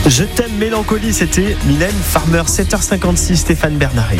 Je t'aime mélancolie, c'était Mylène Farmer, 7h56, Stéphane Bernard.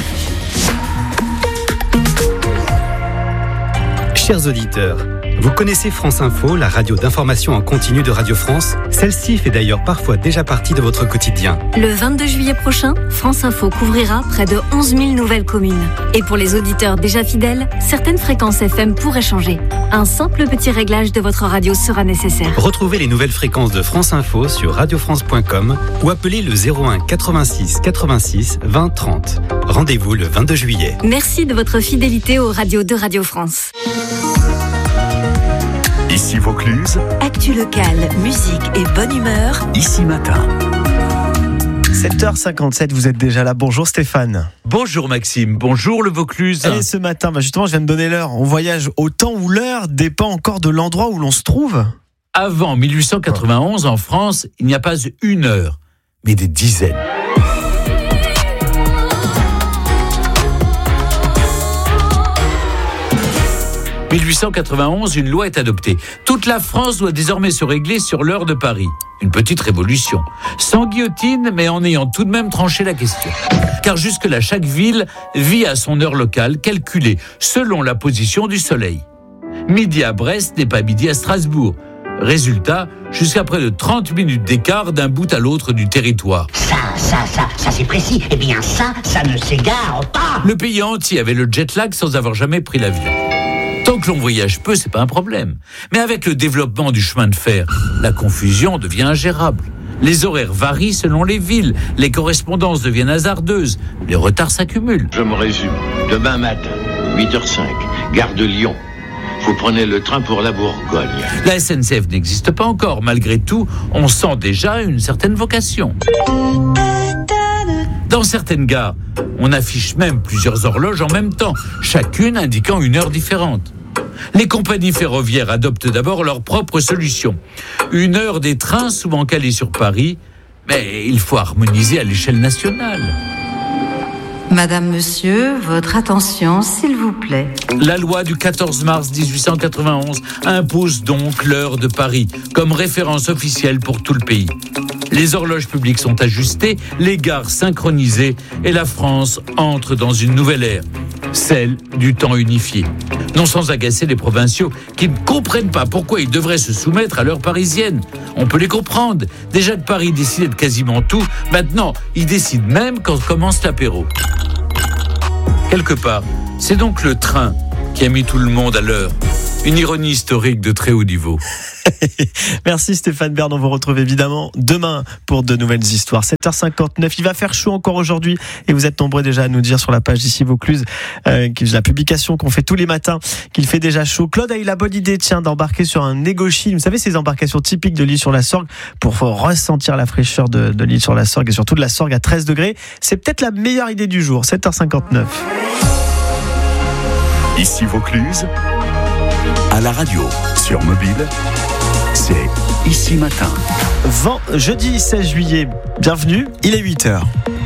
Chers auditeurs, vous connaissez France Info, la radio d'information en continu de Radio France? Celle-ci fait d'ailleurs parfois déjà partie de votre quotidien. Le 22 juillet prochain, France Info couvrira près de 11 000 nouvelles communes. Et pour les auditeurs déjà fidèles, certaines fréquences FM pourraient changer. Un simple petit réglage de votre radio sera nécessaire. Retrouvez les nouvelles fréquences de France Info sur radiofrance.com ou appelez le 01 86 86 20 30. Rendez-vous le 22 juillet. Merci de votre fidélité aux radios de Radio France. Ici Vaucluse. Actu locale, musique et bonne humeur. Ici Matin. 7h57, vous êtes déjà là. Bonjour Stéphane. Bonjour Maxime, bonjour le Vaucluse. Et ce matin, justement, je viens de donner l'heure. On voyage au temps où l'heure dépend encore de l'endroit où l'on se trouve. Avant 1891, en France, il n'y a pas une heure, mais des dizaines. En 1891, une loi est adoptée. Toute la France doit désormais se régler sur l'heure de Paris. Une petite révolution. Sans guillotine, mais en ayant tout de même tranché la question. Car jusque-là, chaque ville vit à son heure locale, calculée selon la position du soleil. Midi à Brest n'est pas midi à Strasbourg. Résultat, jusqu'à près de 30 minutes d'écart d'un bout à l'autre du territoire. Ça c'est précis. Eh bien ça ne s'égare pas. Le pays entier avait le jet lag sans avoir jamais pris l'avion. Tant que l'on voyage peu, c'est pas un problème. Mais avec le développement du chemin de fer, la confusion devient ingérable. Les horaires varient selon les villes, les correspondances deviennent hasardeuses, les retards s'accumulent. Je me résume. Demain matin, 8h05, gare de Lyon. Vous prenez le train pour la Bourgogne. La SNCF n'existe pas encore. Malgré tout, on sent déjà une certaine vocation. Dans certaines gares, on affiche même plusieurs horloges en même temps, chacune indiquant une heure différente. Les compagnies ferroviaires adoptent d'abord leur propre solution. Une heure des trains souvent calés sur Paris, mais il faut harmoniser à l'échelle nationale. Madame, monsieur, votre attention, s'il vous plaît. La loi du 14 mars 1891 impose donc l'heure de Paris comme référence officielle pour tout le pays. Les horloges publiques sont ajustées, les gares synchronisées et la France entre dans une nouvelle ère, celle du temps unifié. Non sans agacer les provinciaux qui ne comprennent pas pourquoi ils devraient se soumettre à l'heure parisienne. On peut les comprendre. Déjà que Paris décidait de quasiment tout, maintenant ils décident même quand commence l'apéro. Quelque part, c'est donc le train qui a mis tout le monde à l'heure. Une ironie historique de très haut niveau. Merci Stéphane Bern, on vous retrouve évidemment demain pour de nouvelles histoires. 7h59, il va faire chaud encore aujourd'hui et vous êtes nombreux déjà à nous dire sur la page d'ici Vaucluse, la publication qu'on fait tous les matins, qu'il fait déjà chaud. Claude a eu la bonne idée, d'embarquer sur un Ego-Chill. Vous savez, ces embarcations typiques de l'île sur la Sorgue pour ressentir la fraîcheur de l'île sur la Sorgue et surtout de la Sorgue à 13 degrés. C'est peut-être la meilleure idée du jour, 7h59. Ici Vaucluse. À la radio, sur mobile, c'est Ici Matin. Jeudi 16 juillet, bienvenue, il est 8h.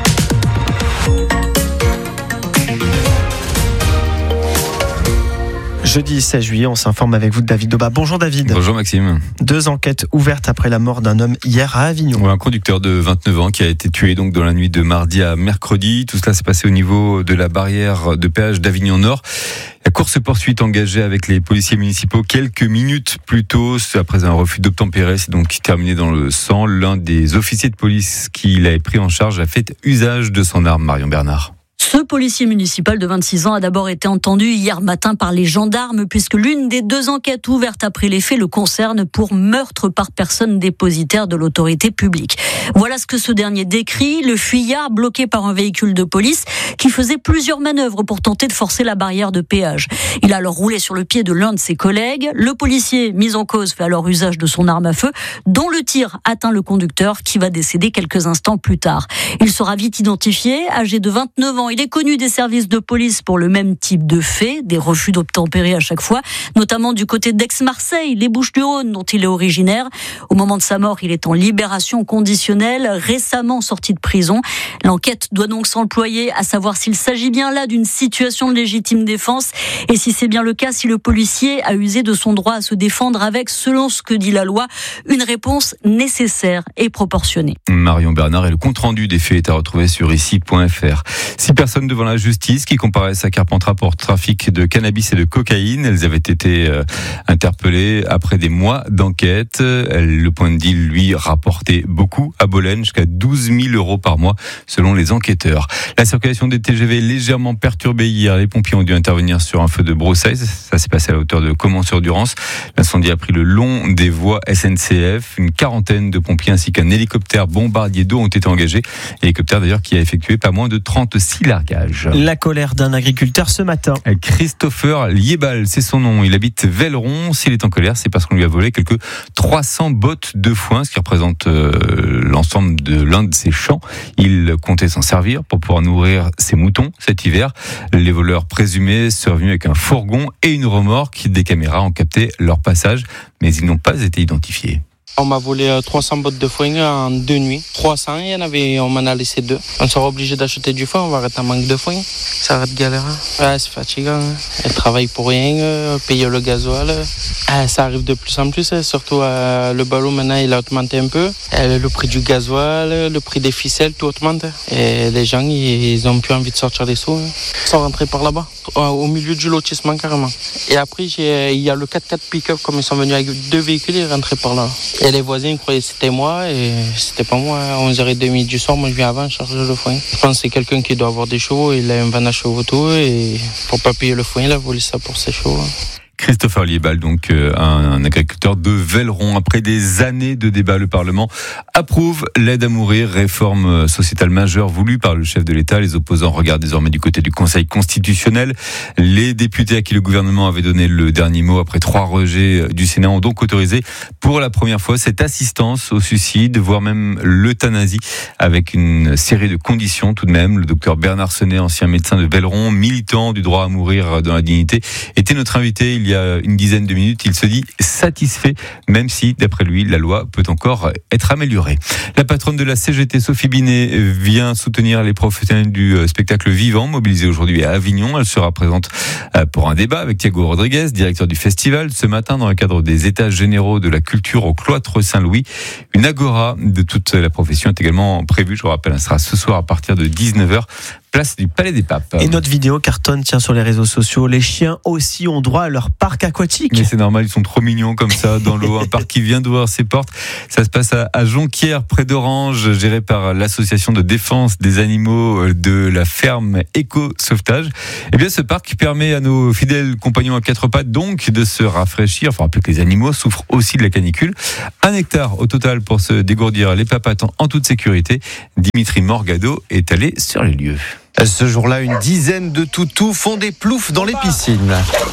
Jeudi 16 juillet, on s'informe avec vous de David Doba. Bonjour David. Bonjour Maxime. 2 enquêtes ouvertes après la mort d'un homme hier à Avignon. Un conducteur de 29 ans qui a été tué donc dans la nuit de mardi à mercredi. Tout cela s'est passé au niveau de la barrière de péage d'Avignon Nord. La course-poursuite engagée avec les policiers municipaux quelques minutes plus tôt, après un refus d'obtempérer, c'est donc terminé dans le sang. L'un des officiers de police qui l'avait pris en charge a fait usage de son arme, Marion Bernard. Ce policier municipal de 26 ans a d'abord été entendu hier matin par les gendarmes puisque l'une des 2 enquêtes ouvertes après les faits le concerne pour meurtre par personne dépositaire de l'autorité publique. Voilà ce que ce dernier décrit, le fuyard bloqué par un véhicule de police qui faisait plusieurs manœuvres pour tenter de forcer la barrière de péage. Il a alors roulé sur le pied de l'un de ses collègues. Le policier mis en cause fait alors usage de son arme à feu dont le tir atteint le conducteur qui va décéder quelques instants plus tard. Il sera vite identifié, âgé de 29 ans. Il est connu des services de police pour le même type de fait, des refus d'obtempérer à chaque fois, notamment du côté d'Aix-Marseille, les Bouches-du-Rhône dont il est originaire. Au moment de sa mort, il est en libération conditionnelle professionnel, récemment sorti de prison. L'enquête doit donc s'employer à savoir s'il s'agit bien là d'une situation de légitime défense et si c'est bien le cas, si le policier a usé de son droit à se défendre avec, selon ce que dit la loi, une réponse nécessaire et proportionnée. Marion Bernard et le compte-rendu des faits est à retrouver sur ici.fr. 6 personnes devant la justice qui comparaissent à Carpentras pour trafic de cannabis et de cocaïne. Elles avaient été interpellées après des mois d'enquête. Le point de deal, lui, rapportait beaucoup à Bolène, jusqu'à 12 000 euros par mois, selon les enquêteurs. La circulation des TGV est légèrement perturbée hier. Les pompiers ont dû intervenir sur un feu de broussailles. Ça s'est passé à la hauteur de Caumont-sur-Durance. L'incendie a pris le long des voies SNCF. Une quarantaine de pompiers ainsi qu'un hélicoptère bombardier d'eau ont été engagés. Hélicoptère d'ailleurs qui a effectué pas moins de 36 largages. La colère d'un agriculteur ce matin. Christopher Liebal, c'est son nom. Il habite Velleron. S'il est en colère, c'est parce qu'on lui a volé quelques 300 bottes de foin, ce qui représente l'ensemble de l'un de ses champs. Il comptait s'en servir pour pouvoir nourrir ses moutons cet hiver. Les voleurs présumés seraient venus avec un fourgon et une remorque. Des caméras ont capté leur passage, mais ils n'ont pas été identifiés. On m'a volé 300 bottes de foin en 2 nuits. 300, on m'en a laissé 2. On sera obligé d'acheter du foin, on va arrêter un manque de foin. Ça arrête galère. Ouais, c'est fatigant. Elle travaille pour rien, payer le gasoil. Ça arrive de plus en plus, surtout le ballot maintenant il a augmenté un peu. Le prix du gasoil, le prix des ficelles, tout augmente. Et les gens, ils n'ont plus envie de sortir des sous. Ils sont rentrés par là-bas, au milieu du lotissement carrément. Et après, il y a le 4x4 pick-up, comme ils sont venus avec 2 véhicules, ils sont rentrés par là. Et les voisins croyaient que c'était moi et c'était pas moi. À 11h30 du soir, moi je viens avant charger le foin. Je pense que c'est quelqu'un qui doit avoir des chevaux, il a un van à chevaux tout et pour pas payer le foin, il a volé ça pour ses chevaux. Christopher Liebal, donc un agriculteur de Velleron. Après des années de débats, le Parlement approuve l'aide à mourir, réforme sociétale majeure voulue par le chef de l'État. Les opposants regardent désormais du côté du Conseil constitutionnel. Les députés à qui le gouvernement avait donné le dernier mot après 3 rejets du Sénat ont donc autorisé pour la première fois cette assistance au suicide, voire même l'euthanasie, avec une série de conditions tout de même. Le docteur Bernard Senet, ancien médecin de Velleron, militant du droit à mourir dans la dignité, était notre invité il y a une dizaine de minutes. Il se dit satisfait, même si, d'après lui, la loi peut encore être améliorée. La patronne de la CGT, Sophie Binet, vient soutenir les professionnels du spectacle vivant, mobilisés aujourd'hui à Avignon. Elle sera présente pour un débat avec Thiago Rodriguez, directeur du festival, ce matin dans le cadre des états généraux de la culture au cloître Saint-Louis. Une agora de toute la profession est également prévue. Je vous rappelle, elle sera ce soir à partir de 19h. Place du Palais des Papes. Et notre vidéo cartonne sur les réseaux sociaux. Les chiens aussi ont droit à leur parc aquatique. Mais c'est normal, ils sont trop mignons comme ça dans l'eau. Un parc qui vient d'ouvrir ses portes. Ça se passe à Jonquière, près d'Orange, géré par l'association de défense des animaux de la ferme Éco-Sauvetage. Eh bien, ce parc permet à nos fidèles compagnons à 4 pattes donc de se rafraîchir. Enfin, rappelez que les animaux souffrent aussi de la canicule. 1 hectare au total pour se dégourdir les papates en toute sécurité. Dimitri Morgado est allé sur les lieux. Ce jour-là, une dizaine de toutous font des ploufs dans les piscines.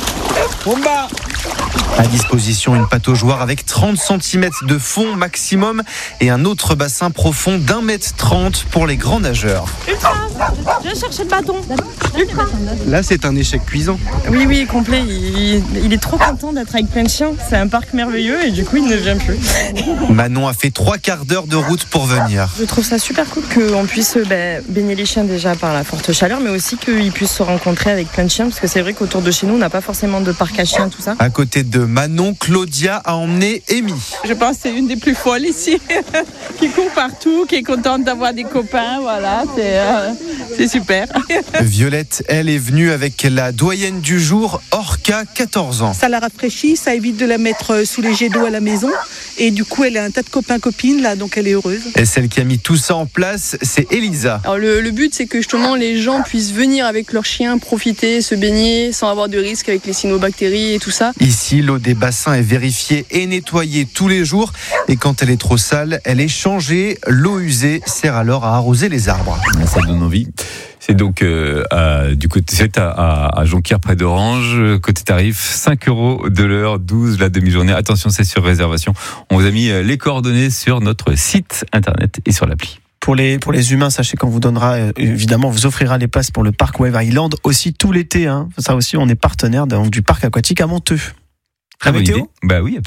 À disposition, une pataugeoire avec 30 cm de fond maximum et un autre bassin profond d'1,30 m pour les grands nageurs. Je vais chercher le bâton. Là, c'est un échec cuisant. Oui, complet. Il est trop content d'être avec plein de chiens. C'est un parc merveilleux et du coup, il ne vient plus. Manon a fait 3/4 d'heure de route pour venir. Je trouve ça super cool qu'on puisse baigner les chiens déjà par la forte chaleur, mais aussi qu'ils puissent se rencontrer avec plein de chiens, parce que c'est vrai qu'autour de chez nous, on n'a pas forcément de parc à chiens, tout ça. À côté de Manon, Claudia a emmené Amy. Je pense que c'est une des plus folles ici, qui court partout, qui est contente d'avoir des copains, voilà, c'est super. Violette, elle est venue avec la doyenne du jour, Orca, 14 ans. Ça la rafraîchit, ça évite de la mettre sous les jets d'eau à la maison, et du coup elle a un tas de copains-copines là, donc elle est heureuse. Et celle qui a mis tout ça en place, c'est Elisa. Alors le but, c'est que justement les gens puissent venir avec leurs chiens, profiter, se baigner sans avoir de risque avec les cyanobactéries et tout ça. Ici, l'eau des bassins est vérifiée et nettoyée tous les jours. Et quand elle est trop sale, elle est changée. L'eau usée sert alors à arroser les arbres. Ça donne envie. C'est donc du côté, c'est à Jonquière, près d'Orange. Côté tarif, 5 € de l'heure, 12 la demi-journée. Attention, c'est sur réservation. On vous a mis les coordonnées sur notre site internet et sur l'appli. Pour les humains, sachez qu'on vous donnera, évidemment, on vous offrira les places pour le parc Wave Island aussi tout l'été. Ça aussi, on est partenaire du parc aquatique à Monteux. La météo ? Bah oui, absolument. On y va ?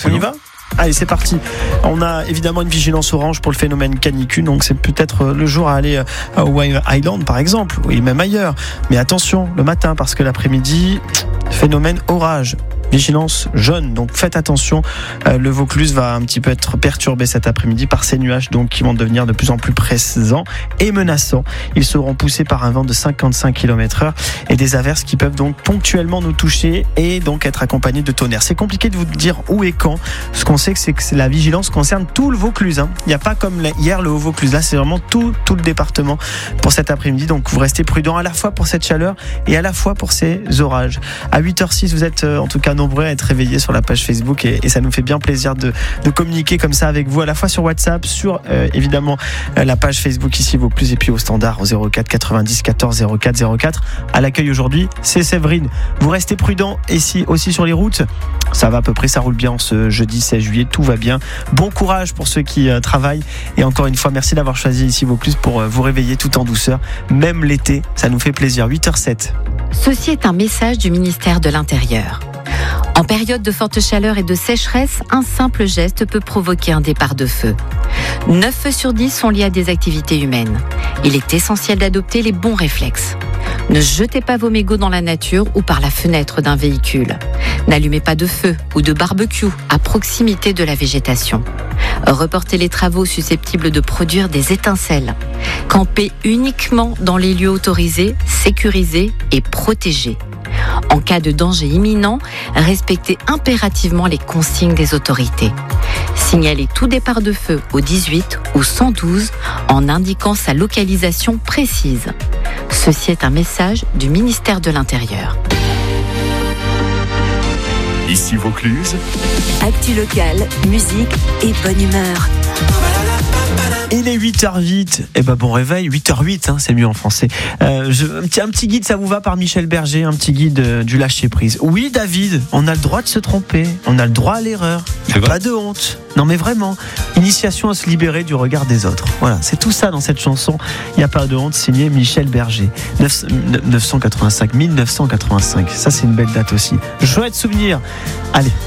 Allez, c'est parti. On a évidemment une vigilance orange pour le phénomène canicule, donc c'est peut-être le jour à aller à Hawaii Island par exemple, ou même ailleurs. Mais attention, le matin, parce que l'après-midi, phénomène orage. Vigilance jaune, donc faites attention. Le Vaucluse va un petit peu être perturbé cet après-midi par ces nuages donc qui vont devenir de plus en plus présents et menaçants. Ils seront poussés par un vent de 55 km/h et des averses qui peuvent donc ponctuellement nous toucher et donc être accompagnées de tonnerre. C'est compliqué de vous dire où et quand. Ce qu'on sait, c'est que la vigilance concerne tout le Vaucluse. Il n'y a pas comme hier le Haut-Vaucluse. Là, c'est vraiment tout le département pour cet après-midi. Donc vous restez prudents à la fois pour cette chaleur et à la fois pour ces orages. À 8h06, vous êtes en tout cas nombreux à être réveillés sur la page Facebook et ça nous fait bien plaisir de communiquer comme ça avec vous, à la fois sur WhatsApp, sur évidemment la page Facebook ici Vaucluse et puis au standard au 04 90 14 04 04. À l'accueil aujourd'hui, c'est Séverine. Vous restez prudents ici aussi sur les routes. Ça va à peu près, ça roule bien ce jeudi 16 juillet, tout va bien. Bon courage pour ceux qui travaillent et encore une fois, merci d'avoir choisi ici Vaucluse pour vous réveiller tout en douceur. Même l'été, ça nous fait plaisir. 8h07. Ceci est un message du ministère de l'Intérieur. En période de forte chaleur et de sécheresse, un simple geste peut provoquer un départ de feu. 9 feux sur 10 sont liés à des activités humaines. Il est essentiel d'adopter les bons réflexes. Ne jetez pas vos mégots dans la nature ou par la fenêtre d'un véhicule. N'allumez pas de feu ou de barbecue à proximité de la végétation. Reportez les travaux susceptibles de produire des étincelles. Campez uniquement dans les lieux autorisés, sécurisés et protégés. En cas de danger imminent, respectez impérativement les consignes des autorités. Signalez tout départ de feu au 18 ou 112 en indiquant sa localisation précise. Ceci est un message du ministère de l'Intérieur. Ici Vaucluse. Actu locale, musique et bonne humeur. Il est 8h08, et bon réveil, 8h08, c'est mieux en français. Un petit guide, ça vous va, par Michel Berger, un petit guide du lâcher prise. Oui, David, on a le droit de se tromper, on a le droit à l'erreur, il n'y a pas de honte. Non mais vraiment, initiation à se libérer du regard des autres. Voilà, c'est tout ça dans cette chanson, il n'y a pas de honte, signé Michel Berger. 1985, ça c'est une belle date aussi. Chouette souvenir. Allez.